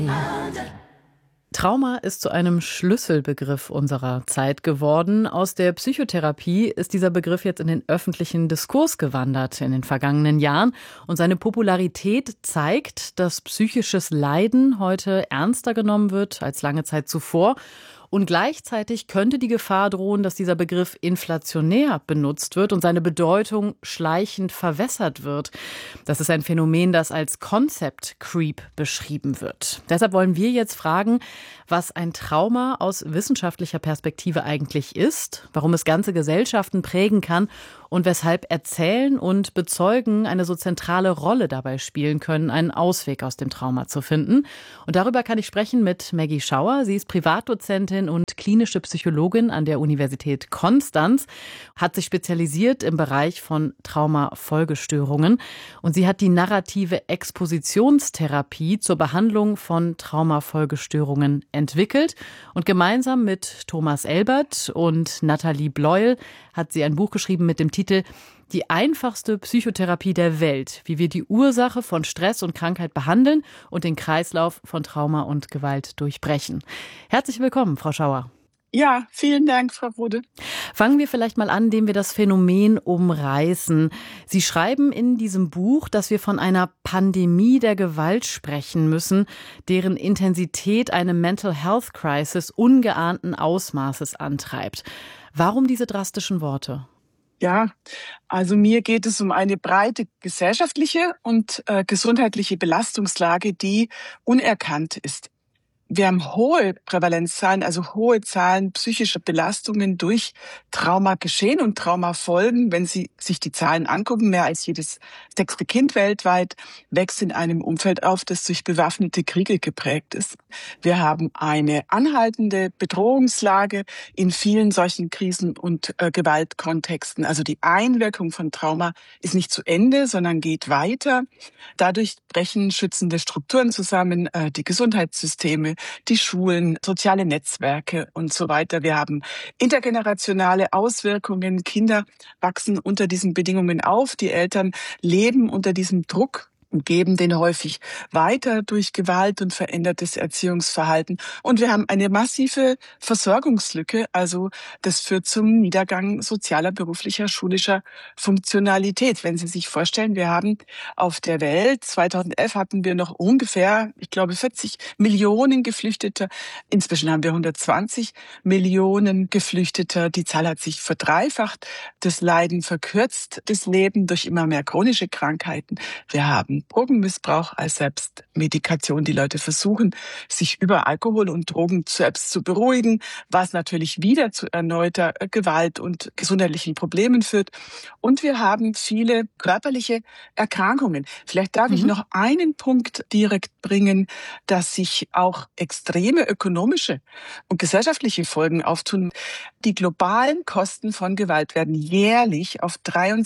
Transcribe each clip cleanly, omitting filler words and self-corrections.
Trauma ist zu einem Schlüsselbegriff unserer Zeit geworden. Aus der Psychotherapie ist dieser Begriff jetzt in den öffentlichen Diskurs gewandert in den vergangenen Jahren. Und seine Popularität zeigt, dass psychisches Leiden heute ernster genommen wird als lange Zeit zuvor. Und gleichzeitig könnte die Gefahr drohen, dass dieser Begriff inflationär benutzt wird und seine Bedeutung schleichend verwässert wird. Das ist ein Phänomen, das als Concept Creep beschrieben wird. Deshalb wollen wir jetzt fragen, was ein Trauma aus wissenschaftlicher Perspektive eigentlich ist, warum es ganze Gesellschaften prägen kann und weshalb Erzählen und Bezeugen eine so zentrale Rolle dabei spielen können, einen Ausweg aus dem Trauma zu finden. Und darüber kann ich sprechen mit Maggie Schauer. Sie ist Privatdozentin und klinische Psychologin an der Universität Konstanz, hat sich spezialisiert im Bereich von Traumafolgestörungen. Und sie hat die narrative Expositionstherapie zur Behandlung von Traumafolgestörungen entwickelt. Und gemeinsam mit Thomas Elbert und Nathalie Bleuel hat sie ein Buch geschrieben mit dem Titel Die einfachste Psychotherapie der Welt, wie wir die Ursache von Stress und Krankheit behandeln und den Kreislauf von Trauma und Gewalt durchbrechen. Herzlich willkommen, Frau Schauer. Ja, vielen Dank, Frau Rode. Fangen wir vielleicht mal an, indem wir das Phänomen umreißen. Sie schreiben in diesem Buch, dass wir von einer Pandemie der Gewalt sprechen müssen, deren Intensität eine Mental Health Crisis ungeahnten Ausmaßes antreibt. Warum diese drastischen Worte? Ja, also mir geht es um eine breite gesellschaftliche und gesundheitliche Belastungslage, die unerkannt ist. Wir haben hohe Prävalenzzahlen, also hohe Zahlen psychischer Belastungen durch Traumageschehen und Traumafolgen. Wenn Sie sich die Zahlen angucken, mehr als jedes 6. Kind weltweit wächst in einem Umfeld auf, das durch bewaffnete Kriege geprägt ist. Wir haben eine anhaltende Bedrohungslage in vielen solchen Krisen- und Gewaltkontexten. Also die Einwirkung von Trauma ist nicht zu Ende, sondern geht weiter. Dadurch brechen schützende Strukturen zusammen, die Gesundheitssysteme, die Schulen, soziale Netzwerke und so weiter. Wir haben intergenerationale Auswirkungen. Kinder wachsen unter diesen Bedingungen auf. Die Eltern leben unter diesem Druck und geben den häufig weiter durch Gewalt und verändertes Erziehungsverhalten. Und wir haben eine massive Versorgungslücke. Also das führt zum Niedergang sozialer, beruflicher, schulischer Funktionalität. Wenn Sie sich vorstellen, wir haben auf der Welt, 2011 hatten wir noch ungefähr, ich glaube, 40 Millionen Geflüchteter. Inzwischen haben wir 120 Millionen Geflüchteter. Die Zahl hat sich verdreifacht. Das Leiden verkürzt, das Leben durch immer mehr chronische Krankheiten. Wir haben Drogenmissbrauch als Selbstmedikation. Die Leute versuchen, sich über Alkohol und Drogen selbst zu beruhigen, was natürlich wieder zu erneuter Gewalt und gesundheitlichen Problemen führt. Und wir haben viele körperliche Erkrankungen. Vielleicht darf ich noch einen Punkt direkt bringen, dass sich auch extreme ökonomische und gesellschaftliche Folgen auftun. Die globalen Kosten von Gewalt werden jährlich auf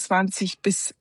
23 bis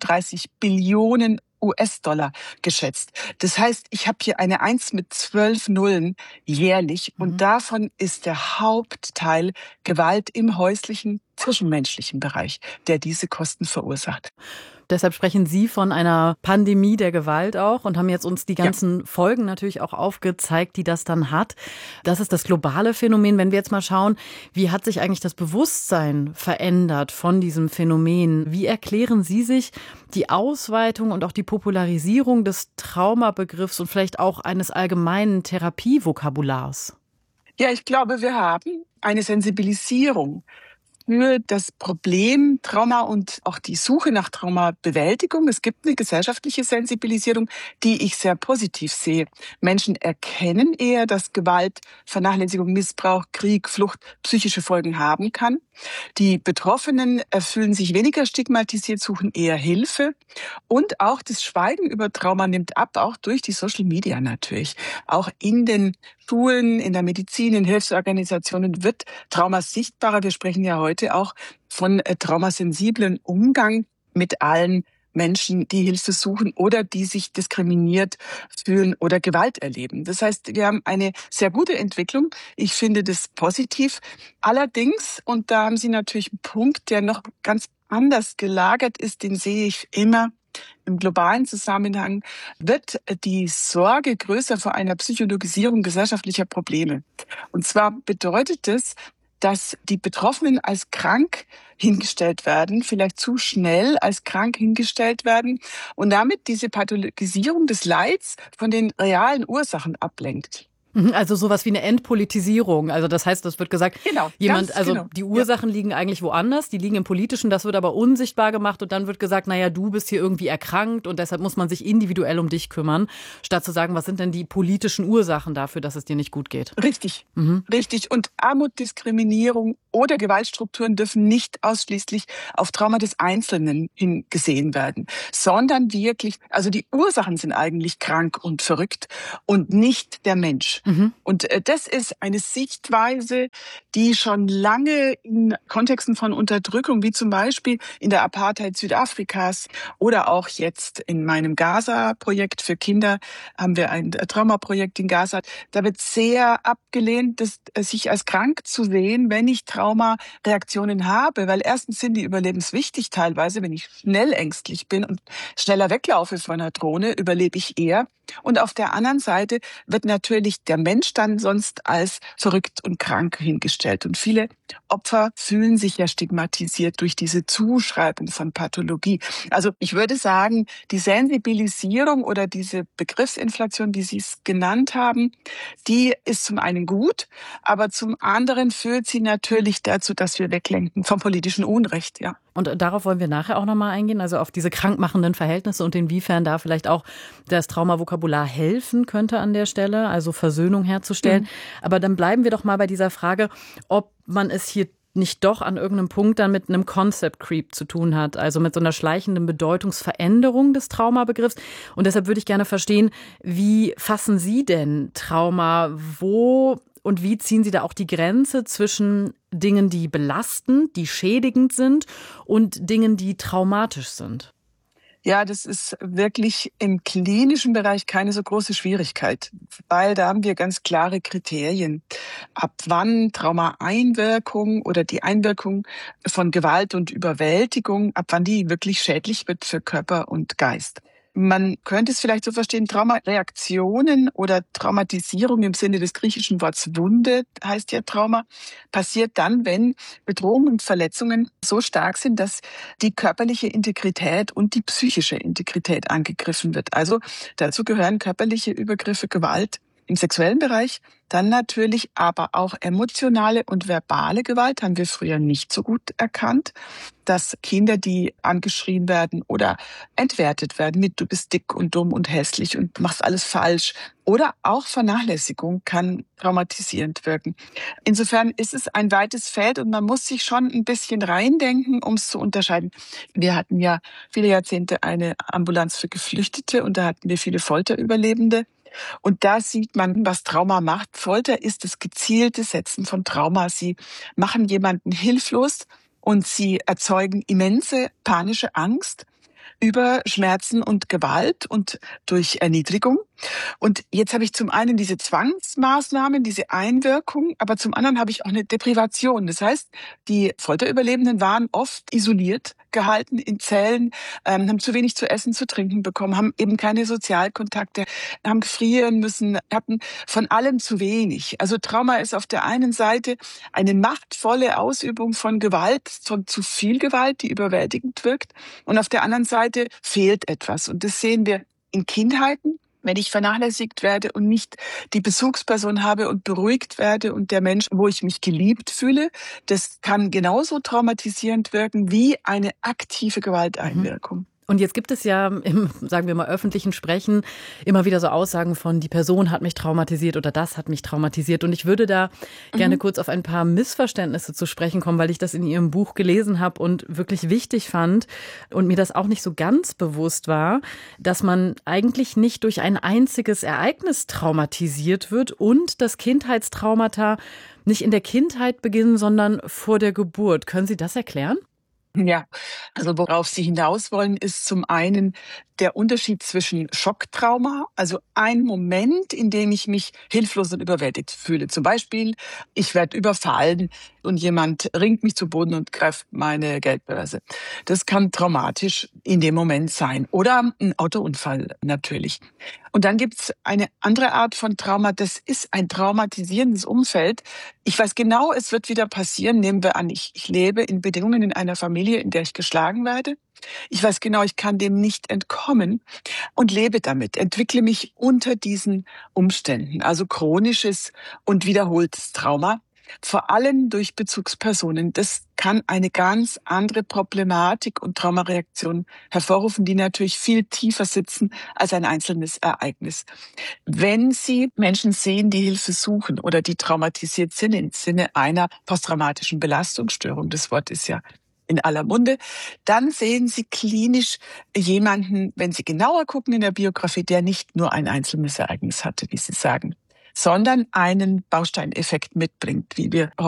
34 Billionen US-Dollar geschätzt. Das heißt, ich habe hier eine 1 mit 12 Nullen jährlich und davon ist der Hauptteil Gewalt im häuslichen, zwischenmenschlichen Bereich, der diese Kosten verursacht. Deshalb sprechen Sie von einer Pandemie der Gewalt auch und haben jetzt uns die ganzen Folgen natürlich auch aufgezeigt, die das dann hat. Das ist das globale Phänomen. Wenn wir jetzt mal schauen, wie hat sich eigentlich das Bewusstsein verändert von diesem Phänomen? Wie erklären Sie sich die Ausweitung und auch die Popularisierung des Traumabegriffs und vielleicht auch eines allgemeinen Therapievokabulars? Ja, ich glaube, wir haben eine Sensibilisierung für das Problem Trauma und auch die Suche nach Traumabewältigung. Es gibt eine gesellschaftliche Sensibilisierung, die ich sehr positiv sehe. Menschen erkennen eher, dass Gewalt, Vernachlässigung, Missbrauch, Krieg, Flucht psychische Folgen haben kann. Die Betroffenen fühlen sich weniger stigmatisiert, suchen eher Hilfe. Und auch das Schweigen über Trauma nimmt ab, auch durch die Social Media natürlich. Auch in den Schulen, in der Medizin, in Hilfsorganisationen wird Trauma sichtbarer. Wir sprechen ja heute auch von traumasensiblen Umgang mit allen Menschen, die Hilfe suchen oder die sich diskriminiert fühlen oder Gewalt erleben. Das heißt, wir haben eine sehr gute Entwicklung. Ich finde das positiv. Allerdings, und da haben Sie natürlich einen Punkt, der noch ganz anders gelagert ist, den sehe ich immer, Im globalen Zusammenhang wird die Sorge größer vor einer Psychologisierung gesellschaftlicher Probleme. Und zwar bedeutet es, dass die Betroffenen als krank hingestellt werden, vielleicht zu schnell als krank hingestellt werden und damit diese Pathologisierung des Leids von den realen Ursachen ablenkt. Also sowas wie eine Entpolitisierung. Also das heißt, es wird gesagt, Genau, ganz genau. die Ursachen liegen eigentlich woanders, die liegen im Politischen, das wird aber unsichtbar gemacht und dann wird gesagt, naja, du bist hier irgendwie erkrankt und deshalb muss man sich individuell um dich kümmern, statt zu sagen, was sind denn die politischen Ursachen dafür, dass es dir nicht gut geht? Richtig, richtig. Und Armut, Diskriminierung oder Gewaltstrukturen dürfen nicht ausschließlich auf Trauma des Einzelnen hingesehen werden, sondern wirklich, also die Ursachen sind eigentlich krank und verrückt und nicht der Mensch. Und das ist eine Sichtweise, die schon lange in Kontexten von Unterdrückung, wie zum Beispiel in der Apartheid Südafrikas oder auch jetzt in meinem Gaza-Projekt für Kinder, haben wir ein Traumaprojekt in Gaza. Da wird sehr abgelehnt, sich als krank zu sehen, wenn ich Traumareaktionen habe, weil erstens sind die überlebenswichtig teilweise, wenn ich schnell ängstlich bin und schneller weglaufe von einer Drohne, überlebe ich eher. Und auf der anderen Seite wird natürlich der Mensch dann sonst als verrückt und krank hingestellt. Und viele Opfer fühlen sich ja stigmatisiert durch diese Zuschreibung von Pathologie. Also ich würde sagen, die Sensibilisierung oder diese Begriffsinflation, wie Sie es genannt haben, die ist zum einen gut, aber zum anderen führt sie natürlich dazu, dass wir weglenken vom politischen Unrecht, ja. Und darauf wollen wir nachher auch nochmal eingehen, also auf diese krankmachenden Verhältnisse und inwiefern da vielleicht auch das Traumavokabular helfen könnte an der Stelle, also Versöhnung herzustellen. Aber dann bleiben wir doch mal bei dieser Frage, ob man es hier nicht doch an irgendeinem Punkt dann mit einem Concept Creep zu tun hat, also mit so einer schleichenden Bedeutungsveränderung des Traumabegriffs. Und deshalb würde ich gerne verstehen, wie fassen Sie denn Trauma, wo und wie ziehen Sie da auch die Grenze zwischen Dingen, die belastend, die schädigend sind und Dingen, die traumatisch sind? Ja, das ist wirklich im klinischen Bereich keine so große Schwierigkeit, weil da haben wir ganz klare Kriterien, ab wann Traumaeinwirkung oder die Einwirkung von Gewalt und Überwältigung, ab wann die wirklich schädlich wird für Körper und Geist. Man könnte es vielleicht so verstehen, Traumareaktionen oder Traumatisierung im Sinne des griechischen Worts Wunde, heißt ja Trauma, passiert dann, wenn Bedrohungen und Verletzungen so stark sind, dass die körperliche Integrität und die psychische Integrität angegriffen wird. Also dazu gehören körperliche Übergriffe, Gewalt im sexuellen Bereich, dann natürlich aber auch emotionale und verbale Gewalt, haben wir früher nicht so gut erkannt, dass Kinder, die angeschrien werden oder entwertet werden mit du bist dick und dumm und hässlich und machst alles falsch oder auch Vernachlässigung kann traumatisierend wirken. Insofern ist es ein weites Feld und man muss sich schon ein bisschen reindenken, um es zu unterscheiden. Wir hatten ja viele Jahrzehnte eine Ambulanz für Geflüchtete und da hatten wir viele Folterüberlebende. Und da sieht man, was Trauma macht. Folter ist das gezielte Setzen von Trauma. Sie machen jemanden hilflos und sie erzeugen immense panische Angst über Schmerzen und Gewalt und durch Erniedrigung. Und jetzt habe ich zum einen diese Zwangsmaßnahmen, diese Einwirkung, aber zum anderen habe ich auch eine Deprivation. Das heißt, die Folterüberlebenden waren oft isoliert gehalten in Zellen, haben zu wenig zu essen, zu trinken bekommen, haben eben keine Sozialkontakte, haben frieren müssen, hatten von allem zu wenig. Also Trauma ist auf der einen Seite eine machtvolle Ausübung von Gewalt, von zu viel Gewalt, die überwältigend wirkt. Und auf der anderen Seite fehlt etwas. Und das sehen wir in Kindheiten, wenn ich vernachlässigt werde und nicht die Bezugsperson habe und beruhigt werde und der Mensch, wo ich mich geliebt fühle, das kann genauso traumatisierend wirken wie eine aktive Gewalteinwirkung. Und jetzt gibt es ja im, sagen wir mal, öffentlichen Sprechen immer wieder so Aussagen von, die Person hat mich traumatisiert oder das hat mich traumatisiert. Und ich würde da gerne kurz auf ein paar Missverständnisse zu sprechen kommen, weil ich das in Ihrem Buch gelesen habe und wirklich wichtig fand und mir das auch nicht so ganz bewusst war, dass man eigentlich nicht durch ein einziges Ereignis traumatisiert wird und dass Kindheitstraumata nicht in der Kindheit beginnen, sondern vor der Geburt. Können Sie das erklären? Ja, also worauf Sie hinaus wollen, ist zum einen der Unterschied zwischen Schocktrauma, also ein Moment, in dem ich mich hilflos und überwältigt fühle. Zum Beispiel, ich werde überfallen und jemand ringt mich zu Boden und greift meine Geldbörse. Das kann traumatisch in dem Moment sein. Oder ein Autounfall natürlich. Und dann gibt's eine andere Art von Trauma, das ist ein traumatisierendes Umfeld. Ich weiß genau, es wird wieder passieren. Nehmen wir an, ich lebe in Bedingungen in einer Familie, in der ich geschlagen werde. Ich weiß genau, ich kann dem nicht entkommen und lebe damit, entwickle mich unter diesen Umständen. Also chronisches und wiederholtes Trauma, vor allem durch Bezugspersonen. Das kann eine ganz andere Problematik und Traumareaktion hervorrufen, die natürlich viel tiefer sitzen als ein einzelnes Ereignis. Wenn Sie Menschen sehen, die Hilfe suchen oder die traumatisiert sind im Sinne einer posttraumatischen Belastungsstörung, das Wort ist ja in aller Munde, dann sehen Sie klinisch jemanden, wenn Sie genauer gucken in der Biografie, der nicht nur ein einzelnes Ereignis hatte, wie Sie sagen, sondern einen Bausteineffekt mitbringt, wie wir